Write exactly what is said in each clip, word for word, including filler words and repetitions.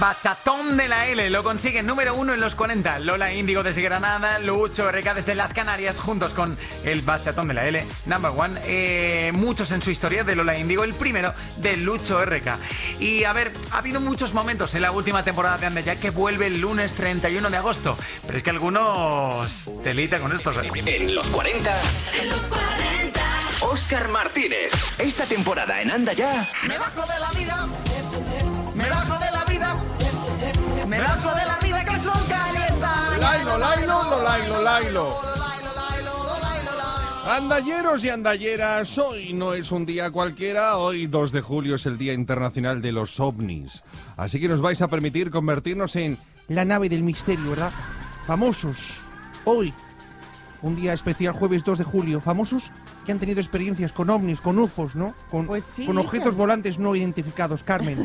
Bachatón de la L, lo consigue número uno en los cuarenta. Lola Índigo desde Granada, Lucho R K desde las Canarias, juntos con el Bachatón de la L, number one. Eh, muchos en su historia de Lola Índigo, el primero de Lucho R K. Y a ver, ha habido muchos momentos en la última temporada de Anda Ya que vuelve el lunes treinta y uno de agosto. Pero es que algunos telita con estos. En los cuarenta. En los cuarenta. Óscar Martínez. Esta temporada en Anda Ya. Me bajo de la vida. Me bajo de la vida. Me bajo de la vida que son calienta. Lailo, lailo, lo lailo, lailo. Andalleros y andalleras, hoy no es un día cualquiera, hoy dos de julio es el Día Internacional de los OVNIs. Así que nos vais a permitir convertirnos en la nave del misterio, ¿verdad? Famosos, hoy, un día especial, jueves dos de julio, famosos que han tenido experiencias con ovnis, con U F Os, ¿no? Con, pues sí, con objetos volantes no identificados, Carmen.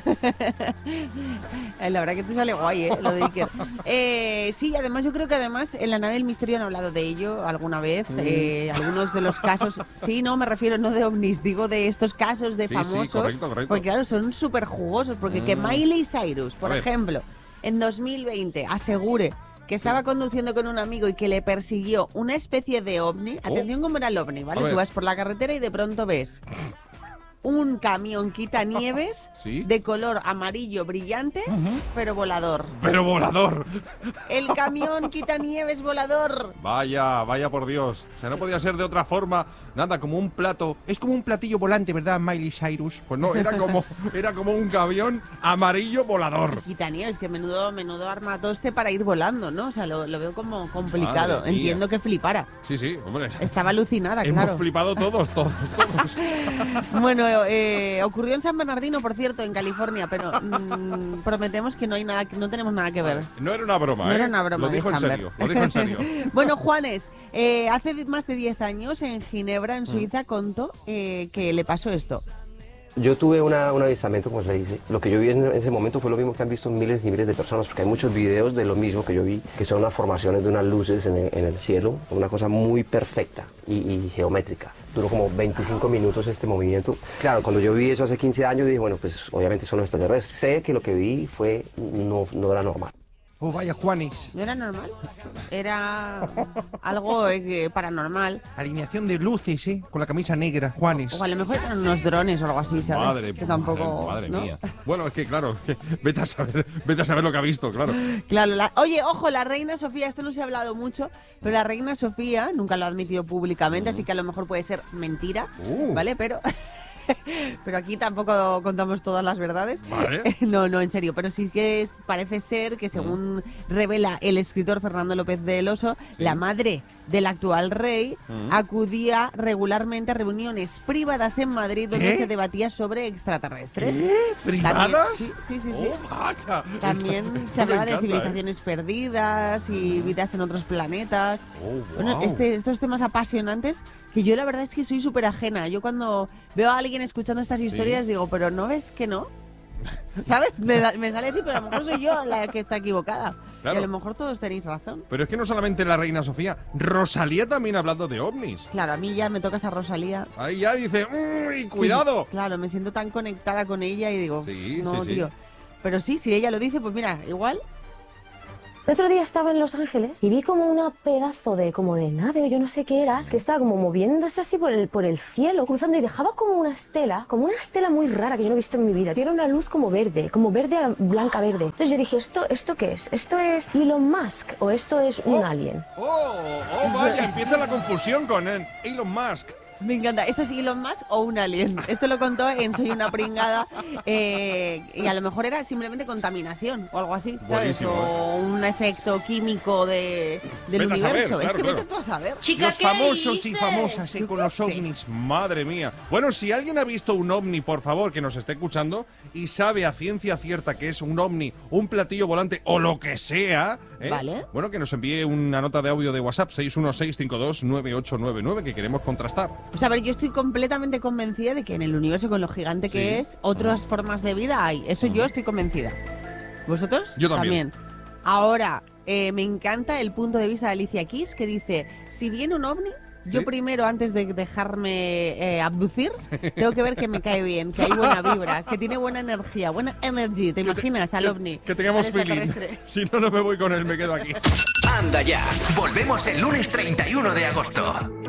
La verdad que te sale guay, ¿eh? Lo de Iker. Eh, sí, además yo creo que además en la nave del misterio han hablado de ello alguna vez. Mm. Eh, algunos de los casos, sí, no, me refiero no de ovnis, digo de estos casos de sí, famosos. Sí, correcto, correcto. Porque claro, son súper jugosos, porque mm. que Miley Cyrus, por ejemplo, en dos mil veinte asegure que estaba conduciendo con un amigo y que le persiguió una especie de ovni. Oh. Atención cómo era el ovni, ¿vale? Tú vas por la carretera y de pronto ves un camión quitanieves ¿sí? de color amarillo brillante, uh-huh. pero volador. ¡Pero volador! El camión quitanieves volador. Vaya, vaya por Dios. O sea, no podía ser de otra forma. Nada, como un plato. Es como un platillo volante, ¿verdad, Miley Cyrus? Pues no, era como, era como un camión amarillo volador. Quitanieves, que menudo, menudo armatoste para ir volando, ¿no? O sea, lo, lo veo como complicado. Entiendo que flipara. Sí, sí, hombre. Estaba alucinada, Hemos claro. Hemos flipado todos, todos, todos. Bueno, eh, ocurrió en San Bernardino, por cierto, en California, pero mmm, prometemos que no hay nada, que no tenemos nada que ver. No era una broma, no ¿eh? era una broma. Lo dijo en serio, lo dijo en serio. Bueno, Juanes, eh, hace más de diez años en Ginebra, en Suiza, mm. contó eh, que le pasó esto. Yo tuve una, un avistamiento, como se dice. Lo que yo vi en ese momento fue lo mismo que han visto miles y miles de personas, porque hay muchos videos de lo mismo que yo vi, que son las formaciones de unas luces en el, en el cielo, una cosa muy perfecta y, y geométrica. Duró como veinticinco minutos este movimiento. Claro, cuando yo vi eso hace quince años, dije, bueno, pues obviamente son extraterrestres. Sé que lo que vi fue no, no era normal. Oh, vaya, Juanes. ¿No era normal? Era algo eh, paranormal. Alineación de luces, ¿eh? Con la camisa negra, Juanes. O a lo mejor eran unos drones o algo así, ¿sabes? Madre, que tampoco, madre, madre ¿no? mía. Bueno, es que claro, que vete a saber, vete a saber lo que ha visto, claro. Claro, la, oye, ojo, la reina Sofía, esto no se ha hablado mucho, pero la reina Sofía nunca lo ha admitido públicamente, uh. así que a lo mejor puede ser mentira, uh. ¿vale? Pero... Pero aquí tampoco contamos todas las verdades. Vale. No, no, en serio. Pero sí que parece ser que, según mm. revela el escritor Fernando López del Oso, sí. la madre del actual rey mm. acudía regularmente a reuniones privadas en Madrid donde ¿Qué? se debatía sobre extraterrestres. ¿Qué? ¿Privadas? También, sí, sí, sí. sí. Oh, vaya. También Esto, se hablaba encanta, de civilizaciones ¿eh? perdidas y vidas en otros planetas. Oh, wow. Bueno, este, estos temas apasionantes que yo la verdad es que soy súper ajena. Yo cuando veo a alguien escuchando estas historias ¿sí? digo, pero ¿no ves que no? ¿Sabes? Me, me sale decir, pero a lo mejor soy yo la que está equivocada. Claro. Y a lo mejor todos tenéis razón. Pero es que no solamente la reina Sofía, Rosalía también ha hablado de ovnis. Claro, a mí ya me toca esa Rosalía. Ahí ya dice, ¡uy, cuidado! Sí, claro, me siento tan conectada con ella y digo, sí, no, sí, tío. Sí. Pero sí, si ella lo dice, pues mira, igual... El otro día estaba en Los Ángeles y vi como una pedazo de como de nave o yo no sé qué era, que estaba como moviéndose así por el, por el cielo, cruzando y dejaba como una estela, como una estela muy rara que yo no he visto en mi vida. Tiene una luz como verde, como verde a blanca verde. Entonces yo dije, ¿esto, esto qué es? ¿Esto es Elon Musk o esto es un oh, alien? Oh, oh, vaya, empieza la confusión con él. Elon Musk. Me encanta. ¿Esto es Elon Musk o un alien? Esto lo contó en Soy una pringada eh, y a lo mejor era simplemente contaminación o algo así, ¿sabes? Buenísimo, o un efecto químico de, del vete universo. A saber, es claro, que claro. vete tú a saber. Chica, los famosos y famosas eh, con los ovnis. Madre mía. Bueno, si alguien ha visto un ovni, por favor, que nos esté escuchando y sabe a ciencia cierta que es un ovni, un platillo volante o lo que sea, ¿eh? Vale. Bueno, que nos envíe una nota de audio de WhatsApp seis uno seis cinco dos nueve ocho nueve nueve que queremos contrastar. Pues a ver, yo estoy completamente convencida de que en el universo, con lo gigante que sí. es, otras uh-huh. formas de vida hay. Eso uh-huh. yo estoy convencida. ¿Vosotros? Yo también. También. Ahora, eh, me encanta el punto de vista de Alicia Keys, que dice, si viene un ovni, Yo primero, antes de dejarme eh, abducir, tengo que ver que me cae bien, que hay buena vibra, que tiene buena energía, buena energy. ¿Te imaginas al ovni? Que tengamos al feeling. extraterrestre? Si no, no me voy con él, me quedo aquí. Anda ya. Volvemos el lunes treinta y uno de agosto.